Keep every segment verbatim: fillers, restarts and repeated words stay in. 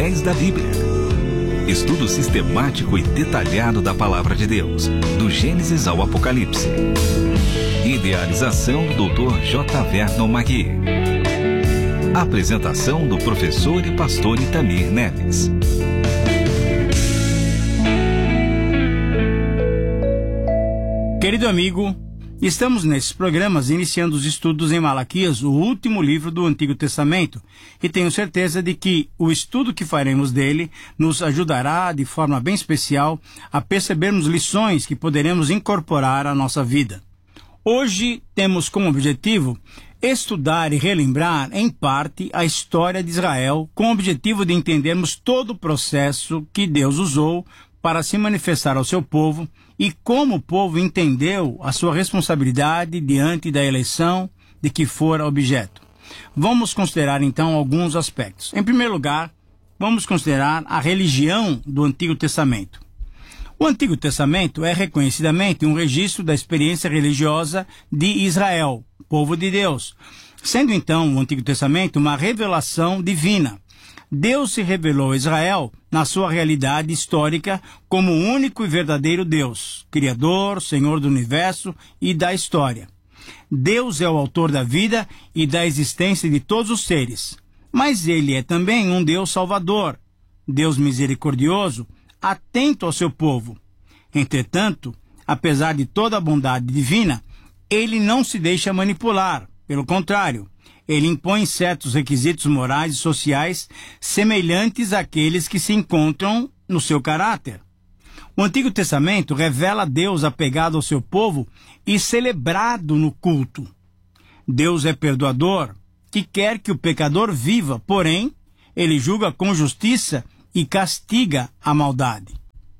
da Bíblia. Estudo sistemático e detalhado da Palavra de Deus, do Gênesis ao Apocalipse. Idealização do doutor J. Vernon Magui. Apresentação do professor e pastor Itamir Neves. Querido amigo, estamos nesses programas iniciando os estudos em Malaquias, o último livro do Antigo Testamento, e tenho certeza de que o estudo que faremos dele nos ajudará de forma bem especial a percebermos lições que poderemos incorporar à nossa vida. Hoje temos como objetivo estudar e relembrar, em parte, a história de Israel, com o objetivo de entendermos todo o processo que Deus usou para se manifestar ao seu povo e como o povo entendeu a sua responsabilidade diante da eleição de que fora objeto. Vamos considerar então alguns aspectos. Em primeiro lugar, vamos considerar a religião do Antigo Testamento. O Antigo Testamento é reconhecidamente um registro da experiência religiosa de Israel, povo de Deus, sendo então o Antigo Testamento uma revelação divina. Deus se revelou a Israel na sua realidade histórica como o único e verdadeiro Deus, Criador, Senhor do Universo e da história. Deus é o autor da vida e da existência de todos os seres, mas Ele é também um Deus salvador, Deus misericordioso, atento ao seu povo. Entretanto, apesar de toda a bondade divina, Ele não se deixa manipular, pelo contrário, Ele impõe certos requisitos morais e sociais semelhantes àqueles que se encontram no seu caráter. O Antigo Testamento revela Deus apegado ao seu povo e celebrado no culto. Deus é perdoador, que quer que o pecador viva, porém, Ele julga com justiça e castiga a maldade.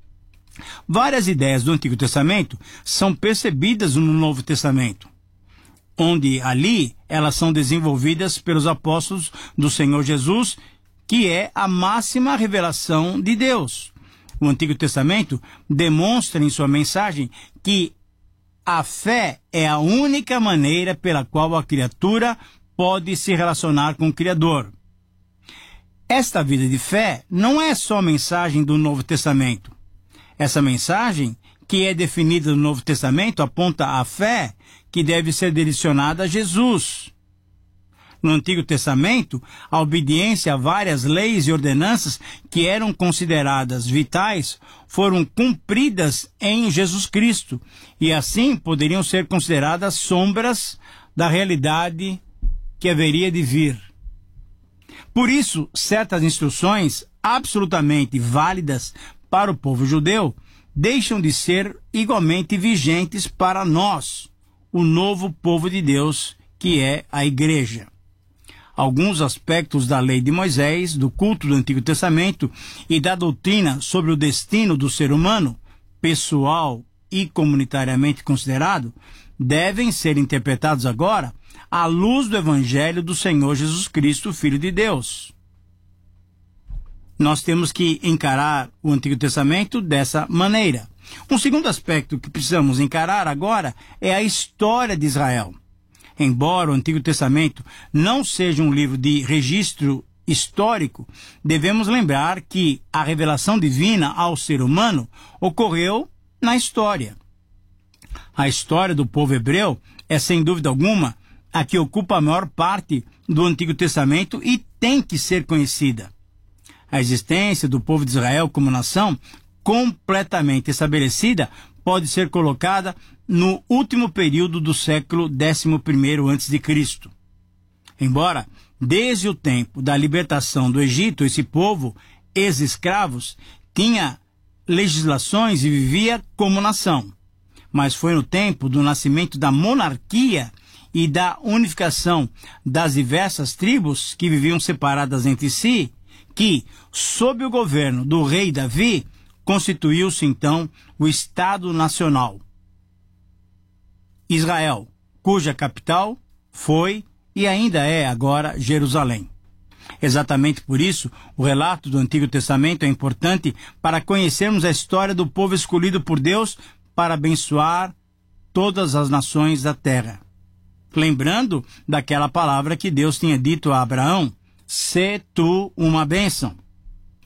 Várias ideias do Antigo Testamento são percebidas no Novo Testamento, onde ali elas são desenvolvidas pelos apóstolos do Senhor Jesus, que é a máxima revelação de Deus. O Antigo Testamento demonstra em sua mensagem que a fé é a única maneira pela qual a criatura pode se relacionar com o Criador. Esta vida de fé não é só mensagem do Novo Testamento. Essa mensagem, que é definida no Novo Testamento, aponta à fé que deve ser direcionada a Jesus. No Antigo Testamento, a obediência a várias leis e ordenanças que eram consideradas vitais foram cumpridas em Jesus Cristo e assim poderiam ser consideradas sombras da realidade que haveria de vir. Por isso, certas instruções absolutamente válidas para o povo judeu deixam de ser igualmente vigentes para nós, o novo povo de Deus, que é a Igreja. Alguns aspectos da lei de Moisés, do culto do Antigo Testamento e da doutrina sobre o destino do ser humano, pessoal e comunitariamente considerado, devem ser interpretados agora à luz do Evangelho do Senhor Jesus Cristo, Filho de Deus. Nós temos que encarar o Antigo Testamento dessa maneira. Um segundo aspecto que precisamos encarar agora é a história de Israel. Embora o Antigo Testamento não seja um livro de registro histórico, devemos lembrar que a revelação divina ao ser humano ocorreu na história. A história do povo hebreu é, sem dúvida alguma, a que ocupa a maior parte do Antigo Testamento e tem que ser conhecida. A existência do povo de Israel como nação, completamente estabelecida, pode ser colocada no último período do século décimo primeiro antes de Cristo. Embora, desde o tempo da libertação do Egito, esse povo, ex-escravos, tinha legislações e vivia como nação. Mas foi no tempo do nascimento da monarquia e da unificação das diversas tribos que viviam separadas entre si, que, sob o governo do rei Davi, constituiu-se então o Estado Nacional. Israel, cuja capital foi e ainda é agora Jerusalém. Exatamente por isso, o relato do Antigo Testamento é importante para conhecermos a história do povo escolhido por Deus para abençoar todas as nações da terra. Lembrando daquela palavra que Deus tinha dito a Abraão: "Sê tu uma bênção".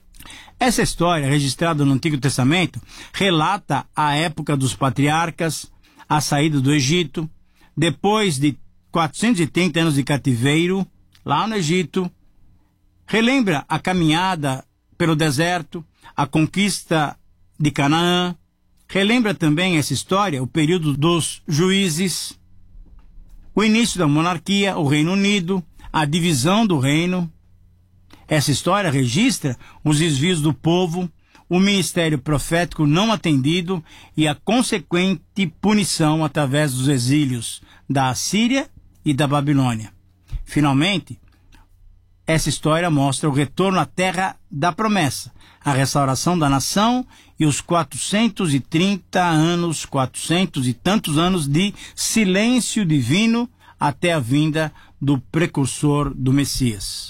Essa história, registrada no Antigo Testamento, relata a época dos patriarcas, a saída do Egito, depois de quatrocentos e trinta anos de cativeiro, lá no Egito, relembra a caminhada pelo deserto, a conquista de Canaã, relembra também essa história o período dos juízes, o início da monarquia, o Reino Unido, a divisão do reino. Essa história registra os desvios do povo, o ministério profético não atendido e a consequente punição através dos exílios da Assíria e da Babilônia. Finalmente, essa história mostra o retorno à terra da promessa, a restauração da nação e os quatrocentos e trinta anos, quatrocentos e tantos anos de silêncio divino até a vinda do precursor do Messias.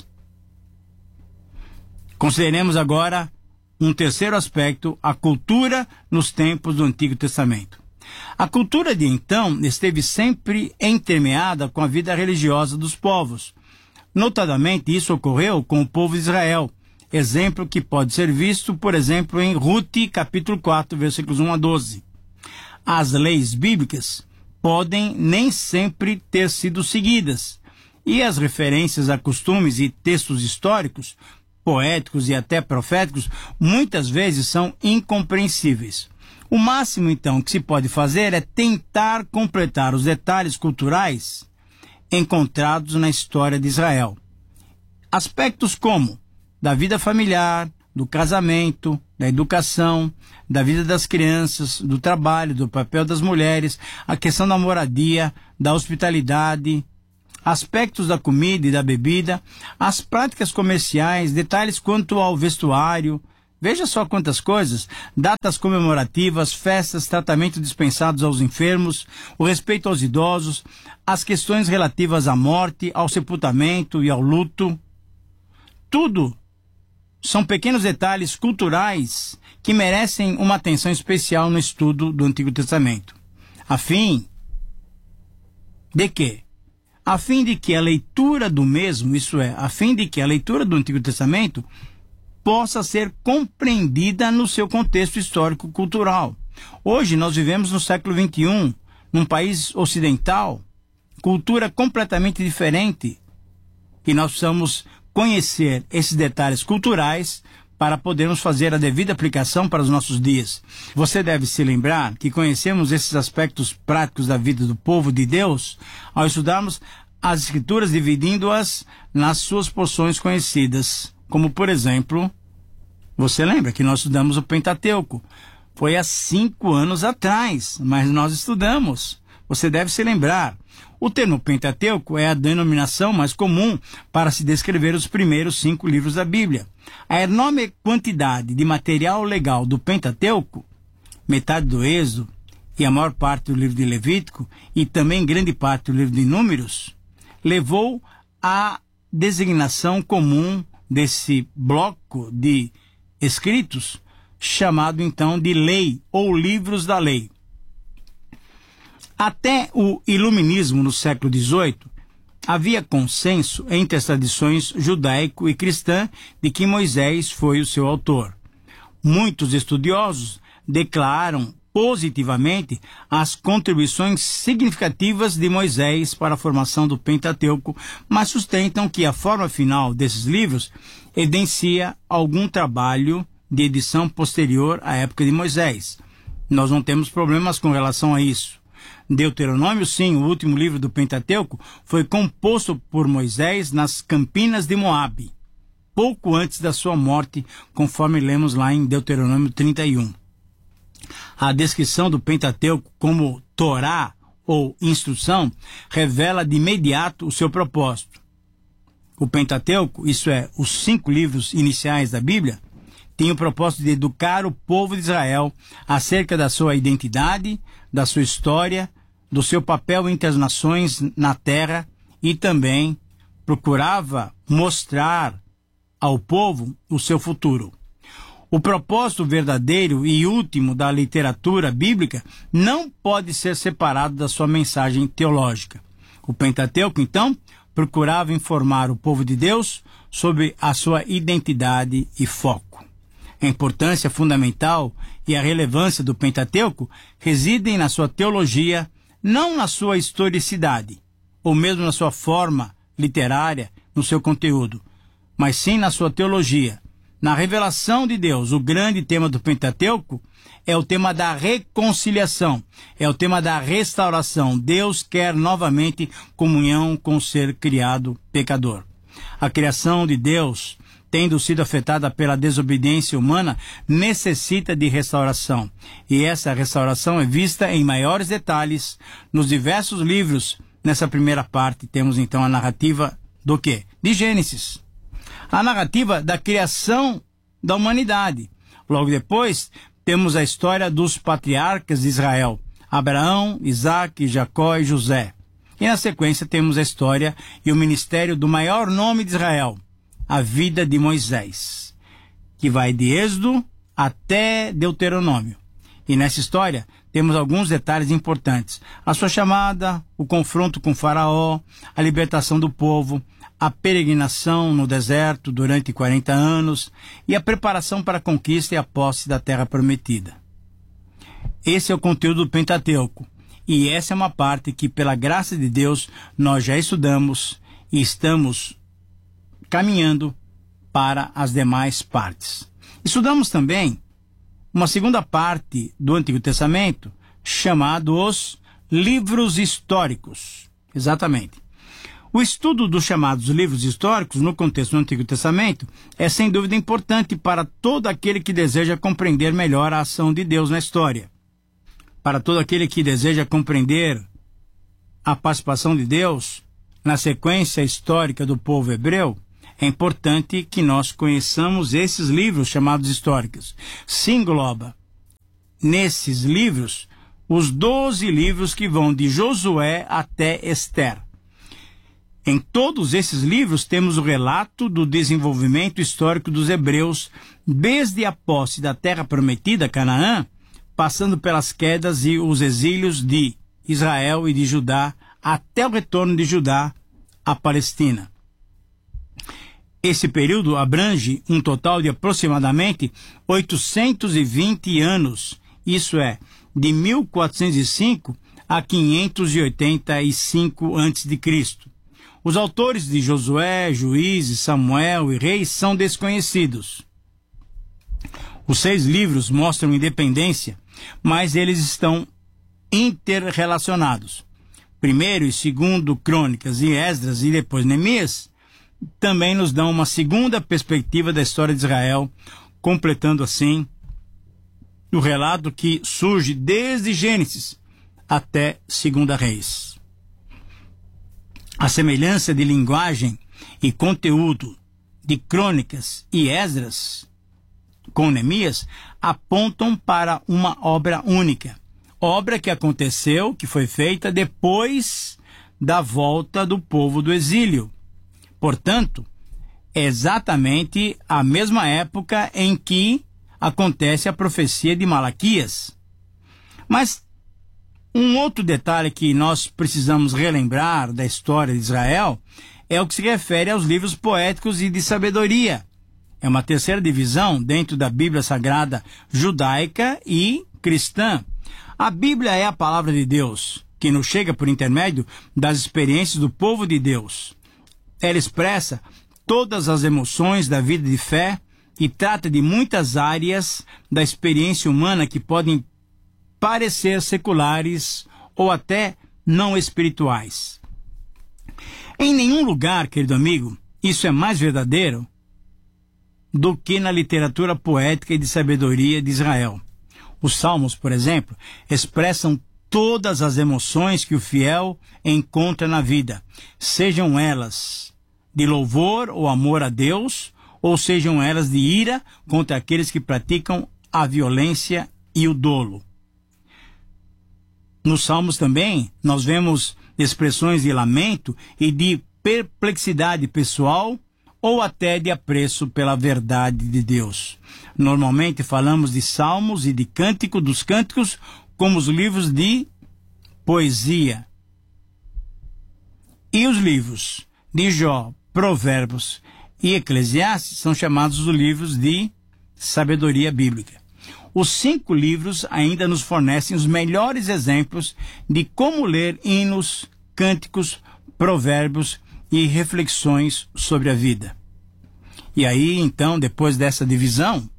Consideremos agora um terceiro aspecto, a cultura nos tempos do Antigo Testamento. A cultura de então esteve sempre entremeada com a vida religiosa dos povos. Notadamente, isso ocorreu com o povo de Israel, exemplo que pode ser visto, por exemplo, em Rute, capítulo quatro, versículos um a doze. As leis bíblicas podem nem sempre ter sido seguidas, e as referências a costumes e textos históricos, poéticos e até proféticos, muitas vezes são incompreensíveis. O máximo, então, que se pode fazer é tentar completar os detalhes culturais encontrados na história de Israel. Aspectos como da vida familiar, do casamento, da educação, da vida das crianças, do trabalho, do papel das mulheres, a questão da moradia, da hospitalidade, aspectos da comida e da bebida, as práticas comerciais, detalhes quanto ao vestuário. Veja só quantas coisas: datas comemorativas, festas, tratamento dispensados aos enfermos, o respeito aos idosos, as questões relativas à morte, ao sepultamento e ao luto. Tudo são pequenos detalhes culturais que merecem uma atenção especial no estudo do Antigo Testamento. A fim de quê? A fim de que a leitura do mesmo, isso é, a fim de que a leitura do Antigo Testamento possa ser compreendida no seu contexto histórico-cultural. Hoje nós vivemos no século vinte e um, num país ocidental, cultura completamente diferente, e nós precisamos conhecer esses detalhes culturais para podermos fazer a devida aplicação para os nossos dias. Você deve se lembrar que conhecemos esses aspectos práticos da vida do povo de Deus ao estudarmos as Escrituras, dividindo-as nas suas porções conhecidas. Como, por exemplo, você lembra que nós estudamos o Pentateuco? Foi há cinco anos atrás, mas nós estudamos. Você deve se lembrar. O termo Pentateuco é a denominação mais comum para se descrever os primeiros cinco livros da Bíblia. A enorme quantidade de material legal do Pentateuco, metade do Êxodo e a maior parte do livro de Levítico, e também grande parte do livro de Números, levou à designação comum desse bloco de escritos, chamado então de lei ou livros da lei. Até o iluminismo no século dezoito, havia consenso entre as tradições judaico e cristã de que Moisés foi o seu autor. Muitos estudiosos declaram positivamente as contribuições significativas de Moisés para a formação do Pentateuco, mas sustentam que a forma final desses livros evidencia algum trabalho de edição posterior à época de Moisés. Nós não temos problemas com relação a isso. Deuteronômio, sim, o último livro do Pentateuco, foi composto por Moisés nas campinas de Moabe, pouco antes da sua morte, conforme lemos lá em Deuteronômio trinta e um. A descrição do Pentateuco como Torá ou instrução revela de imediato o seu propósito. O Pentateuco, isso é, os cinco livros iniciais da Bíblia, tem o propósito de educar o povo de Israel acerca da sua identidade, da sua história, do seu papel entre as nações na terra, e também procurava mostrar ao povo o seu futuro. O propósito verdadeiro e último da literatura bíblica não pode ser separado da sua mensagem teológica. O Pentateuco, então, procurava informar o povo de Deus sobre a sua identidade e foco. A importância fundamental e a relevância do Pentateuco residem na sua teologia, não na sua historicidade, ou mesmo na sua forma literária, no seu conteúdo, mas sim na sua teologia. Na revelação de Deus, o grande tema do Pentateuco é o tema da reconciliação, é o tema da restauração. Deus quer novamente comunhão com o ser criado pecador. A criação de Deus, tendo sido afetada pela desobediência humana, necessita de restauração. E essa restauração é vista em maiores detalhes nos diversos livros. Nessa primeira parte temos então a narrativa do quê? De Gênesis. A narrativa da criação da humanidade. Logo depois, temos a história dos patriarcas de Israel, Abraão, Isaque, Jacó e José. E na sequência temos a história e o ministério do maior nome de Israel, a vida de Moisés, que vai de Êxodo até Deuteronômio. E nessa história temos alguns detalhes importantes. A sua chamada, o confronto com Faraó, a libertação do povo, a peregrinação no deserto durante quarenta anos e a preparação para a conquista e a posse da terra prometida. Esse é o conteúdo do Pentateuco. E essa é uma parte que, pela graça de Deus, nós já estudamos e estamos caminhando para as demais partes. Estudamos também uma segunda parte do Antigo Testamento, chamado os livros históricos. Exatamente. O estudo dos chamados livros históricos, no contexto do Antigo Testamento, é sem dúvida importante para todo aquele que deseja compreender melhor a ação de Deus na história. Para todo aquele que deseja compreender a participação de Deus na sequência histórica do povo hebreu, é importante que nós conheçamos esses livros chamados históricos. Se engloba nesses livros os doze livros que vão de Josué até Ester. Em todos esses livros temos o relato do desenvolvimento histórico dos hebreus, desde a posse da terra prometida, Canaã, passando pelas quedas e os exílios de Israel e de Judá, até o retorno de Judá à Palestina. Esse período abrange um total de aproximadamente oitocentos e vinte anos, isso é, de mil quatrocentos e cinco a quinhentos e oitenta e cinco antes de Cristo. Os autores de Josué, Juízes, Samuel e Reis são desconhecidos. Os seis livros mostram independência, mas eles estão interrelacionados. Primeiro e segundo Crônicas e Esdras e depois Neemias também nos dão uma segunda perspectiva da história de Israel, completando assim o relato que surge desde Gênesis até Segunda Reis. A semelhança de linguagem e conteúdo de Crônicas e Esdras com Neemias apontam para uma obra única, obra que aconteceu, que foi feita depois da volta do povo do exílio. Portanto, é exatamente a mesma época em que acontece a profecia de Malaquias. Mas um outro detalhe que nós precisamos relembrar da história de Israel é o que se refere aos livros poéticos e de sabedoria. É uma terceira divisão dentro da Bíblia Sagrada judaica e cristã. A Bíblia é a palavra de Deus, que nos chega por intermédio das experiências do povo de Deus. Ela expressa todas as emoções da vida de fé e trata de muitas áreas da experiência humana que podem parecer seculares ou até não espirituais. Em nenhum lugar, querido amigo, isso é mais verdadeiro do que na literatura poética e de sabedoria de Israel. Os Salmos, por exemplo, expressam todas as emoções que o fiel encontra na vida, sejam elas de louvor ou amor a Deus, ou sejam elas de ira contra aqueles que praticam a violência e o dolo. Nos Salmos também nós vemos expressões de lamento e de perplexidade pessoal ou até de apreço pela verdade de Deus. Normalmente falamos de Salmos e de Cântico dos Cânticos como os livros de poesia. E os livros de Jó, Provérbios e Eclesiastes são chamados os livros de sabedoria bíblica. Os cinco livros ainda nos fornecem os melhores exemplos de como ler hinos, cânticos, provérbios e reflexões sobre a vida. E aí, então, depois dessa divisão,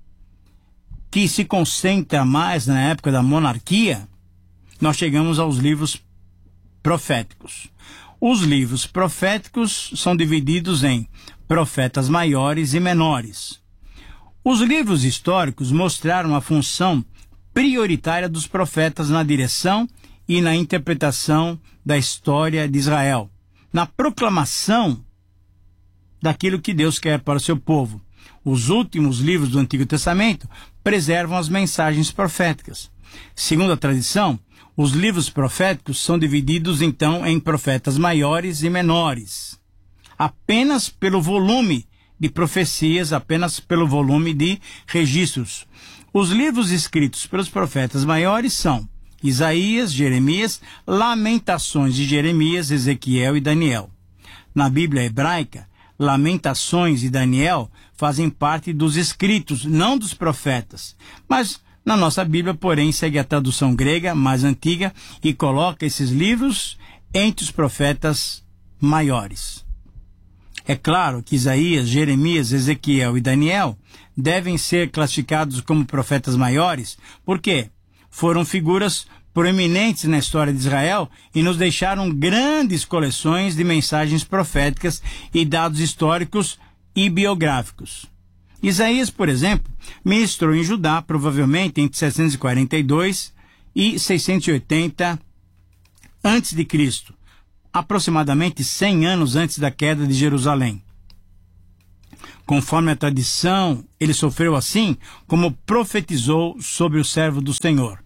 que se concentra mais na época da monarquia, nós chegamos aos livros proféticos. Os livros proféticos são divididos em profetas maiores e menores. Os livros históricos mostraram a função prioritária dos profetas na direção e na interpretação da história de Israel, na proclamação daquilo que Deus quer para o seu povo. Os últimos livros do Antigo Testamento preservam as mensagens proféticas. Segundo a tradição, os livros proféticos são divididos então em profetas maiores e menores, apenas pelo volume de profecias, apenas pelo volume de registros. Os livros escritos pelos profetas maiores são Isaías, Jeremias, Lamentações de Jeremias, Ezequiel e Daniel. Na Bíblia hebraica, Lamentações e Daniel fazem parte dos escritos, não dos profetas. Mas na nossa Bíblia, porém, segue a tradução grega mais antiga e coloca esses livros entre os profetas maiores. É claro que Isaías, Jeremias, Ezequiel e Daniel devem ser classificados como profetas maiores, porque foram figuras proeminentes na história de Israel e nos deixaram grandes coleções de mensagens proféticas e dados históricos e biográficos. Isaías, por exemplo, ministrou em Judá provavelmente entre seiscentos e quarenta e dois e seiscentos e oitenta antes de Cristo, aproximadamente cem anos antes da queda de Jerusalém. Conforme a tradição, ele sofreu assim como profetizou sobre o servo do Senhor.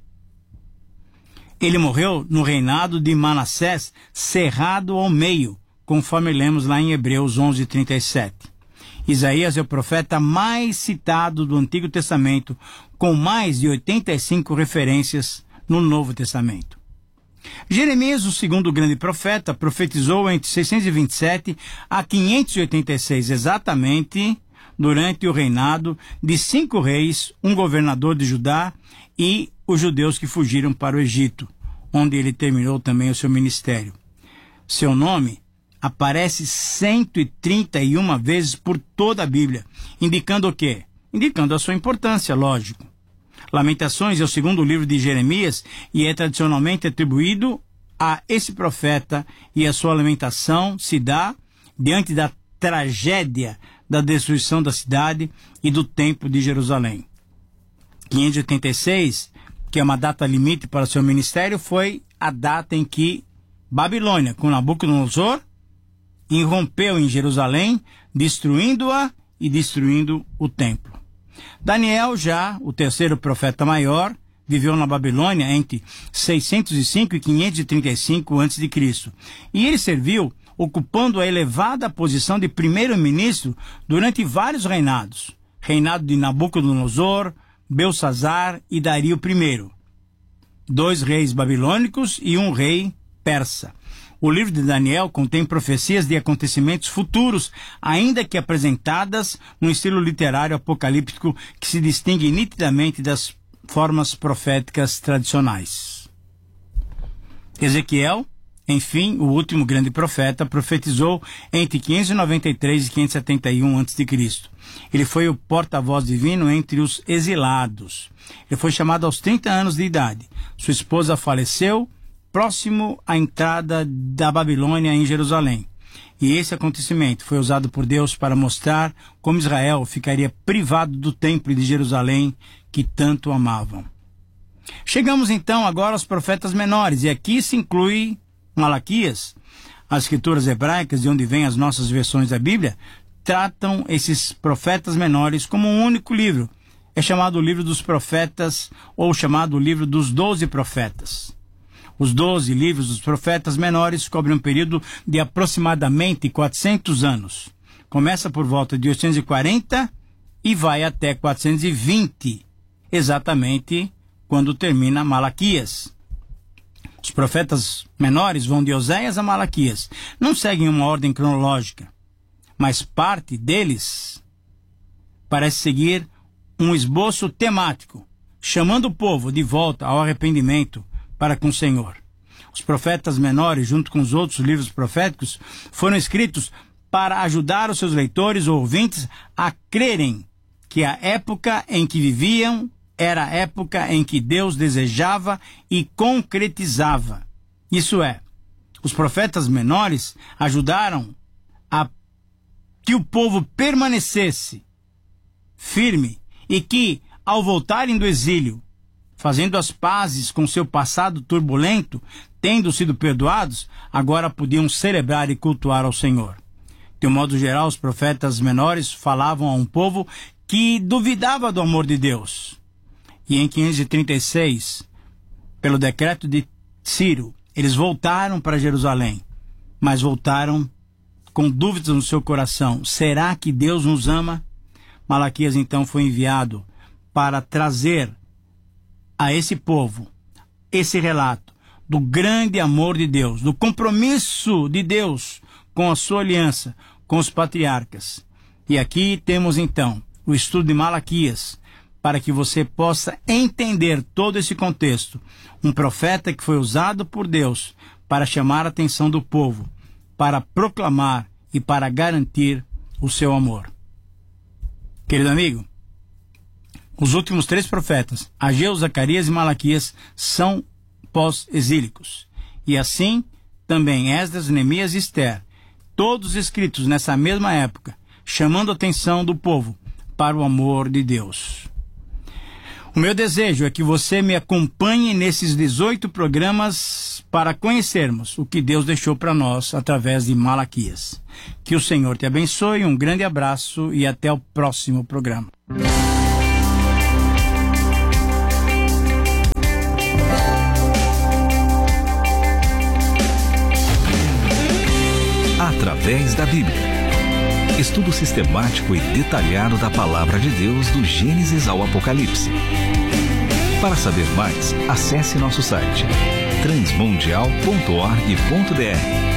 Ele morreu no reinado de Manassés, cerrado ao meio, conforme lemos lá em Hebreus onze, trinta e sete. Isaías é o profeta mais citado do Antigo Testamento, com mais de oitenta e cinco referências no Novo Testamento. Jeremias, o segundo grande profeta, profetizou entre seiscentos e vinte e sete a quinhentos e oitenta e seis, exatamente durante o reinado de cinco reis, um governador de Judá e os judeus que fugiram para o Egito, onde ele terminou também o seu ministério. Seu nome aparece cento e trinta e uma vezes por toda a Bíblia, indicando o quê? Indicando a sua importância, lógico. Lamentações é o segundo livro de Jeremias e é tradicionalmente atribuído a esse profeta, e a sua lamentação se dá diante da tragédia da destruição da cidade e do templo de Jerusalém. quinhentos e oitenta e seis, que é uma data limite para seu ministério, foi a data em que Babilônia, com Nabucodonosor, irrompeu em Jerusalém, destruindo-a e destruindo o templo. Daniel, já o terceiro profeta maior, viveu na Babilônia entre seiscentos e cinco e quinhentos e trinta e cinco antes de Cristo. E ele serviu ocupando a elevada posição de primeiro-ministro durante vários reinados. Reinado de Nabucodonosor, Belsazar e Dario I. Dois reis babilônicos e um rei persa. O livro de Daniel contém profecias de acontecimentos futuros, ainda que apresentadas num estilo literário apocalíptico que se distingue nitidamente das formas proféticas tradicionais. Ezequiel, enfim, o último grande profeta, profetizou entre quinhentos e noventa e três e quinhentos e setenta e um antes de Cristo. Ele foi o porta-voz divino entre os exilados. Ele foi chamado aos trinta anos de idade. Sua esposa faleceu próximo à entrada da Babilônia em Jerusalém. E esse acontecimento foi usado por Deus para mostrar como Israel ficaria privado do templo de Jerusalém que tanto amavam. Chegamos então agora aos profetas menores, e aqui se inclui Malaquias. As escrituras hebraicas, de onde vêm as nossas versões da Bíblia, tratam esses profetas menores como um único livro. É chamado o livro dos profetas, ou chamado o livro dos doze profetas. Os doze livros dos profetas menores cobrem um período de aproximadamente quatrocentos anos. Começa por volta de oitocentos e quarenta e vai até quatrocentos e vinte, exatamente quando termina Malaquias. Os profetas menores vão de Oséias a Malaquias. Não seguem uma ordem cronológica, mas parte deles parece seguir um esboço temático, chamando o povo de volta ao arrependimento para com o Senhor. Os profetas menores, junto com os outros livros proféticos, foram escritos para ajudar os seus leitores ou ouvintes a crerem que a época em que viviam era a época em que Deus desejava e concretizava. Isso é, os profetas menores ajudaram a que o povo permanecesse firme e que, ao voltarem do exílio, fazendo as pazes com seu passado turbulento, tendo sido perdoados, agora podiam celebrar e cultuar ao Senhor. De um modo geral, os profetas menores falavam a um povo que duvidava do amor de Deus. E em quinhentos e trinta e seis, pelo decreto de Ciro, eles voltaram para Jerusalém, mas voltaram com dúvidas no seu coração. Será que Deus nos ama? Malaquias então foi enviado para trazer a esse povo esse relato do grande amor de Deus, do compromisso de Deus com a sua aliança com os patriarcas. E aqui temos então o estudo de Malaquias, para que você possa entender todo esse contexto. Um profeta que foi usado por Deus para chamar a atenção do povo, para proclamar e para garantir o seu amor. Querido amigo, os últimos três profetas, Ageu, Zacarias e Malaquias, são pós-exílicos. E assim, também Esdras, Neemias e Ester, todos escritos nessa mesma época, chamando a atenção do povo para o amor de Deus. O meu desejo é que você me acompanhe nesses dezoito programas para conhecermos o que Deus deixou para nós através de Malaquias. Que o Senhor te abençoe, um grande abraço e até o próximo programa. Através da Bíblia. Estudo sistemático e detalhado da Palavra de Deus do Gênesis ao Apocalipse. Para saber mais, acesse nosso site transmundial ponto org ponto br.